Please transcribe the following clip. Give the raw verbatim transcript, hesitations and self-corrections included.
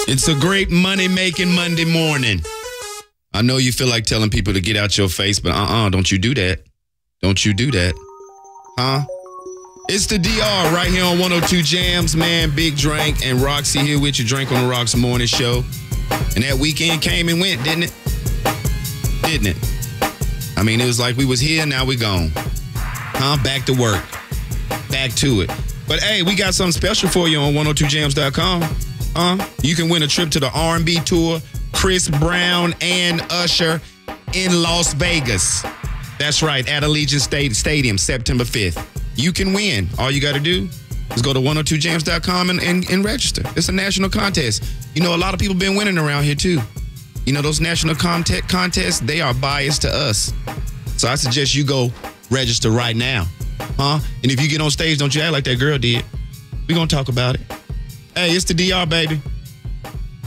It's a great money-making Monday morning. I know you feel like telling people to get out your face, but uh-uh, don't you do that. Don't you do that. Huh? It's the D R right here on one oh two Jams, man. Big Drink and Roxy here with you, Drink on the Rocks morning show. And that weekend came and went, didn't it? Didn't it? I mean, it was like we was here, now we gone. Huh? Back to work. Back to it. But hey, we got something special for you on one oh two jams dot com. Huh? You can win a trip to the R and B tour, Chris Brown and Usher in Las Vegas. That's right, at Allegiant State Stadium, September fifth. You can win. All you got to do is go to one oh two jams dot com and, and, and register. It's a national contest. You know, a lot of people been winning around here, too. You know, those national content contests, they are biased to us. So I suggest you go register right now. Huh? And if you get on stage, don't you act like that girl did. We're going to talk about it. Hey, it's the D R, baby.